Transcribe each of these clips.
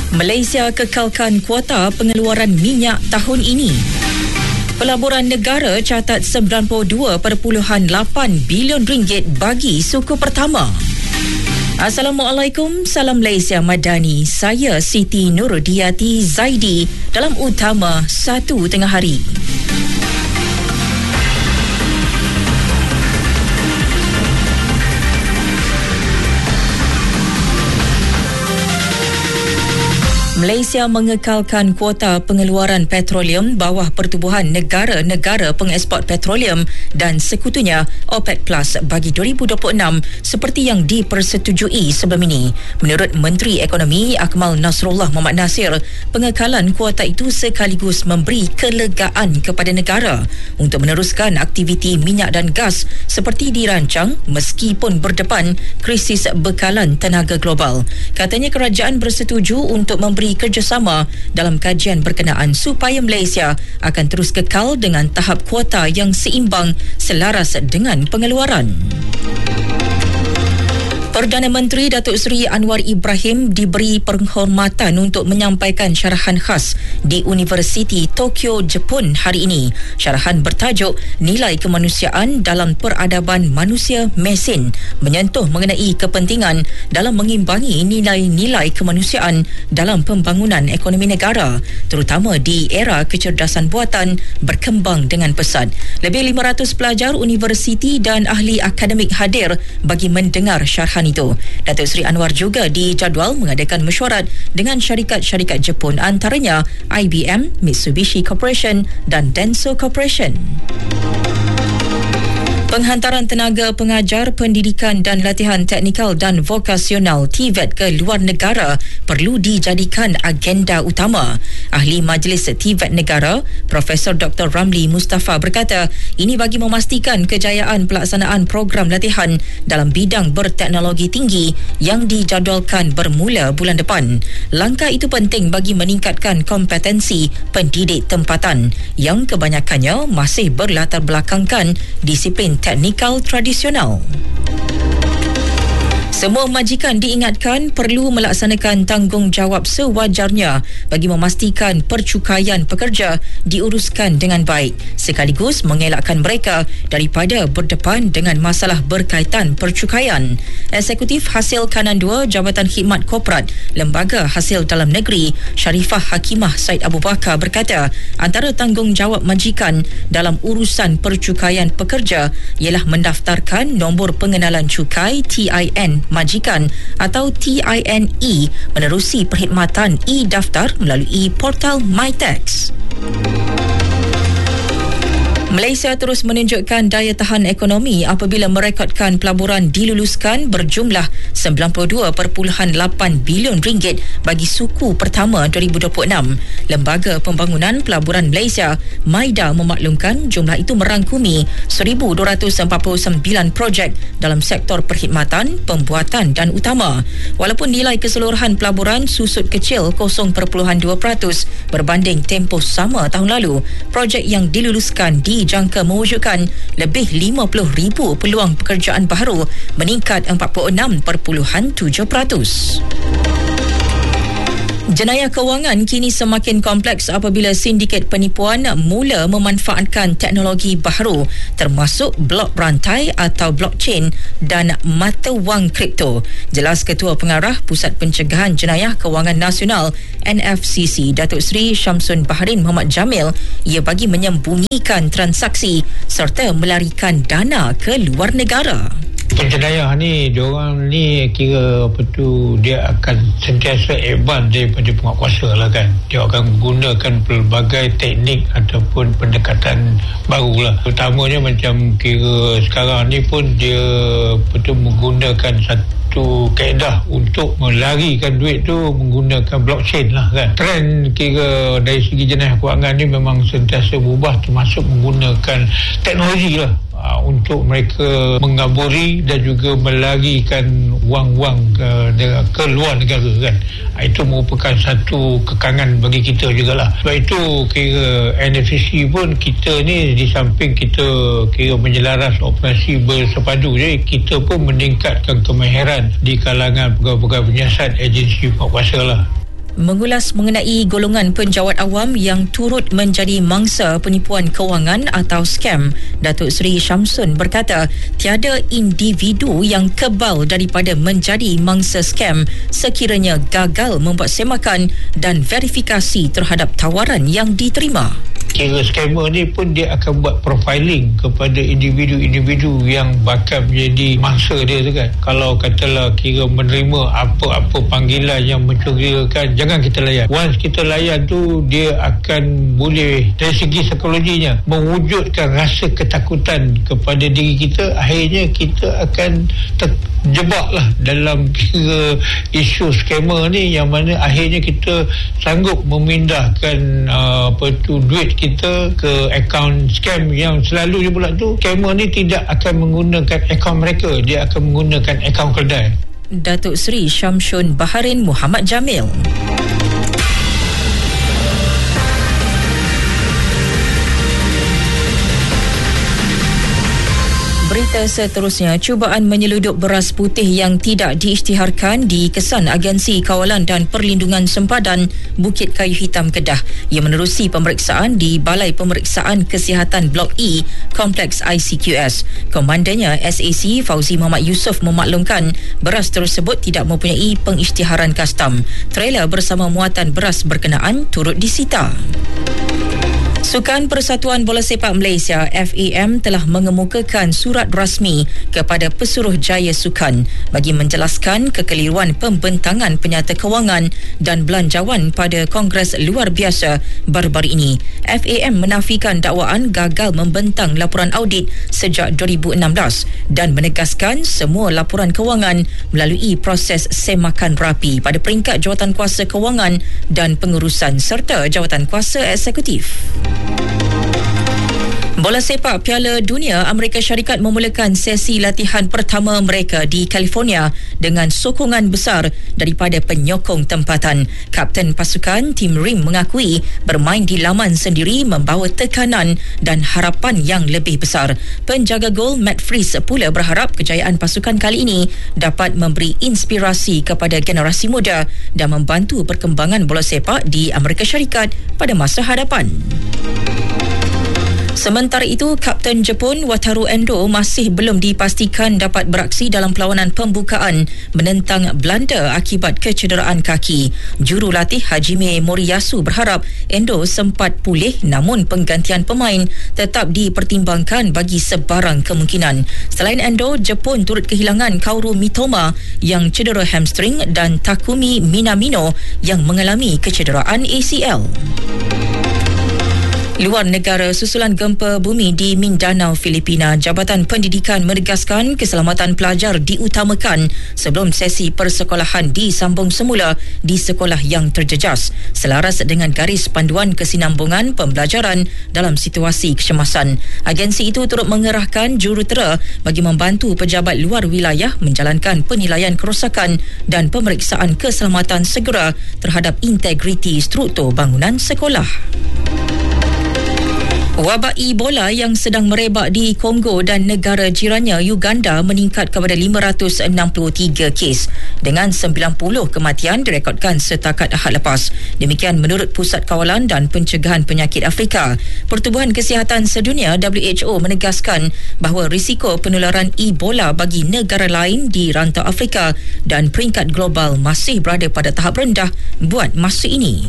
Malaysia kekalkan kuota pengeluaran minyak tahun ini. Pelaburan negara catat 92.8 bilion ringgit bagi suku pertama. Assalamualaikum, salam Malaysia Madani. Saya Siti Nurudiati Zaidi dalam Utama 1 tengah hari. Malaysia mengekalkan kuota pengeluaran petroleum bawah pertubuhan negara-negara pengeksport petroleum dan sekutunya OPEC Plus bagi 2026 seperti yang dipersetujui sebelum ini. Menurut Menteri Ekonomi Akmal Nasrullah Mohamad Nasir, pengekalan kuota itu sekaligus memberi kelegaan kepada negara untuk meneruskan aktiviti minyak dan gas seperti dirancang meskipun berdepan krisis bekalan tenaga global. Katanya kerajaan bersetuju untuk memberi kerjasama dalam kajian berkenaan supaya Malaysia akan terus kekal dengan tahap kuota yang seimbang selaras dengan pengeluaran. Perdana Menteri Datuk Seri Anwar Ibrahim diberi penghormatan untuk menyampaikan syarahan khas di Universiti Tokyo, Jepun hari ini. Syarahan bertajuk Nilai Kemanusiaan dalam Peradaban Manusia Mesin, menyentuh mengenai kepentingan dalam mengimbangi nilai-nilai kemanusiaan dalam pembangunan ekonomi negara, terutama di era kecerdasan buatan berkembang dengan pesat. Lebih 500 pelajar universiti dan ahli akademik hadir bagi mendengar syarahan itu. Datuk Seri Anwar juga dijadual mengadakan mesyuarat dengan syarikat-syarikat Jepun, antaranya IBM, Mitsubishi Corporation dan Denso Corporation. Penghantaran tenaga pengajar pendidikan dan latihan teknikal dan vokasional TVET ke luar negara perlu dijadikan agenda utama. Ahli Majlis TVET Negara, Profesor Dr. Ramli Mustafa berkata, ini bagi memastikan kejayaan pelaksanaan program latihan dalam bidang berteknologi tinggi yang dijadualkan bermula bulan depan. Langkah itu penting bagi meningkatkan kompetensi pendidik tempatan yang kebanyakannya masih berlatar belakangkan disiplin teknikal tradisional. Semua majikan diingatkan perlu melaksanakan tanggungjawab sewajarnya bagi memastikan percukaian pekerja diuruskan dengan baik, sekaligus mengelakkan mereka daripada berdepan dengan masalah berkaitan percukaian. Eksekutif Hasil Kanan 2 Jabatan Khidmat Korporat Lembaga Hasil Dalam Negeri Sharifah Hakimah Said Abu Bakar berkata, antara tanggungjawab majikan dalam urusan percukaian pekerja ialah mendaftarkan nombor pengenalan cukai TIN majikan atau TINE menerusi perkhidmatan e-daftar melalui portal MyTax. Malaysia terus menunjukkan daya tahan ekonomi apabila merekodkan pelaburan diluluskan berjumlah 92.8 bilion ringgit bagi suku pertama 2026. Lembaga Pembangunan Pelaburan Malaysia, MIDA, memaklumkan jumlah itu merangkumi 1,249 projek dalam sektor perkhidmatan, pembuatan dan utama. Walaupun nilai keseluruhan pelaburan susut kecil 0.2% berbanding tempoh sama tahun lalu, projek yang diluluskan dijangka mewujudkan lebih 50,000 peluang pekerjaan baru, meningkat 46.7%. Jenayah kewangan kini semakin kompleks apabila sindiket penipuan mula memanfaatkan teknologi baharu termasuk blok rantai atau blockchain dan mata wang kripto. Jelas Ketua Pengarah Pusat Pencegahan Jenayah Kewangan Nasional NFCC Datuk Seri Syamsun Baharin Muhammad Jamil, ia bagi menyembunyikan transaksi serta melarikan dana ke luar negara. Penjenayah ni, diorang ni kira apa tu, dia akan sentiasa advance daripada penguatkuasa lah kan. Dia akan menggunakan pelbagai teknik ataupun pendekatan baru lah. Terutamanya macam kira sekarang ni pun dia menggunakan satu kaedah untuk melarikan duit tu menggunakan blockchain lah kan. Trend kira dari segi jenayah kewangan ni memang sentiasa berubah, termasuk menggunakan teknologi lah untuk mereka mengaburi dan juga melarikan wang-wang ke luar negara kan. Itu merupakan satu kekangan bagi kita jugalah. Sebab itu kira NFCC pun kita ni di samping kita kira menyelaras operasi bersepadu je, kita pun meningkatkan kemahiran di kalangan pegawai-pegawai penyiasat agensi penguatkuasa lah. Mengulas mengenai golongan penjawat awam yang turut menjadi mangsa penipuan kewangan atau scam, Datuk Seri Shamsun berkata tiada individu yang kebal daripada menjadi mangsa scam sekiranya gagal membuat semakan dan verifikasi terhadap tawaran yang diterima. Kira scammer ni pun dia akan buat profiling kepada individu-individu yang bakal menjadi mangsa dia tu kan. Kalau katalah kira menerima apa-apa panggilan yang mencurigakan, jangan kita layan. Once kita layan tu, dia akan boleh dari segi psikologinya mewujudkan rasa ketakutan kepada diri kita. Akhirnya kita akan terjebaklah dalam kira isu scammer ni, yang mana akhirnya kita sanggup memindahkan duit kita ke akaun scam yang selalunya pula tu scammer ni tidak akan menggunakan akaun mereka, dia akan menggunakan akaun kedai. Datuk Seri Shamsun Baharin Muhammad Jamil. Berita seterusnya, cubaan menyeludup beras putih yang tidak diisytiharkan dikesan Agensi Kawalan dan Perlindungan Sempadan Bukit Kayu Hitam Kedah. Ia menerusi pemeriksaan di Balai Pemeriksaan Kesihatan Blok E, Kompleks ICQS. Komandannya SAC Fauzi Muhammad Yusof memaklumkan beras tersebut tidak mempunyai pengisytiharan kastam. Trailer bersama muatan beras berkenaan turut disita. Sukan Persatuan Bola Sepak Malaysia FAM telah mengemukakan surat rasmi kepada Pesuruhjaya Sukan bagi menjelaskan kekeliruan pembentangan penyata kewangan dan belanjawan pada Kongres Luar Biasa baru-baru ini. FAM menafikan dakwaan gagal membentang laporan audit sejak 2016 dan menegaskan semua laporan kewangan melalui proses semakan rapi pada peringkat Jawatankuasa Kewangan dan Pengurusan serta Jawatankuasa Eksekutif. Bola sepak Piala Dunia, Amerika Syarikat memulakan sesi latihan pertama mereka di California dengan sokongan besar daripada penyokong tempatan. Kapten pasukan Tim Rim mengakui bermain di laman sendiri membawa tekanan dan harapan yang lebih besar. Penjaga gol Matt Freese pula berharap kejayaan pasukan kali ini dapat memberi inspirasi kepada generasi muda dan membantu perkembangan bola sepak di Amerika Syarikat pada masa hadapan. Sementara itu, Kapten Jepun Wataru Endo masih belum dipastikan dapat beraksi dalam perlawanan pembukaan menentang Belanda akibat kecederaan kaki. Jurulatih Hajime Moriyasu berharap Endo sempat pulih, namun penggantian pemain tetap dipertimbangkan bagi sebarang kemungkinan. Selain Endo, Jepun turut kehilangan Kaoru Mitoma yang cedera hamstring dan Takumi Minamino yang mengalami kecederaan ACL. Luar negara, susulan gempa bumi di Mindanao, Filipina, Jabatan Pendidikan menegaskan keselamatan pelajar diutamakan sebelum sesi persekolahan disambung semula di sekolah yang terjejas, selaras dengan garis panduan kesinambungan pembelajaran dalam situasi kecemasan. Agensi itu turut mengerahkan jurutera bagi membantu pejabat luar wilayah menjalankan penilaian kerosakan dan pemeriksaan keselamatan segera terhadap integriti struktur bangunan sekolah. Wabak Ebola yang sedang merebak di Kongo dan negara jirannya Uganda meningkat kepada 563 kes dengan 90 kematian direkodkan setakat Ahad lepas. Demikian menurut Pusat Kawalan dan Pencegahan Penyakit Afrika. Pertubuhan Kesihatan Sedunia WHO menegaskan bahawa risiko penularan Ebola bagi negara lain di rantau Afrika dan peringkat global masih berada pada tahap rendah buat masa ini.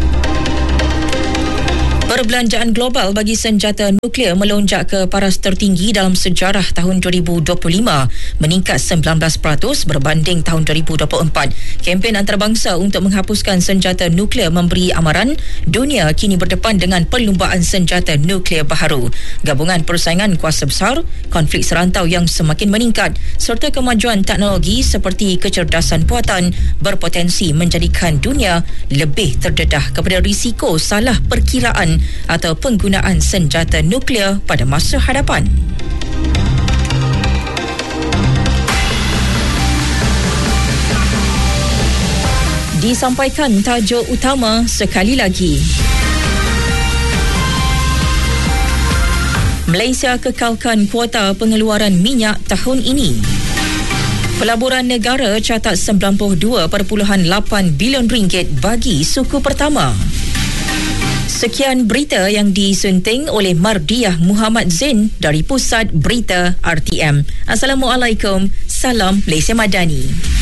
Perbelanjaan global bagi senjata nuklear melonjak ke paras tertinggi dalam sejarah tahun 2025, meningkat 19% berbanding tahun 2024. Kempen antarabangsa untuk menghapuskan senjata nuklear memberi amaran dunia kini berdepan dengan perlumbaan senjata nuklear baharu. Gabungan persaingan kuasa besar, konflik serantau yang semakin meningkat serta kemajuan teknologi seperti kecerdasan buatan berpotensi menjadikan dunia lebih terdedah kepada risiko salah perkiraan atau penggunaan senjata nuklear pada masa hadapan. Disampaikan tajuk utama sekali lagi. Malaysia kekalkan kuota pengeluaran minyak tahun ini. Pelaburan negara catat RM92.8 bilion bagi suku pertama. Sekian berita yang disunting oleh Mardiah Muhammad Zain dari Pusat Berita RTM. Assalamualaikum. Salam Malaysia Madani.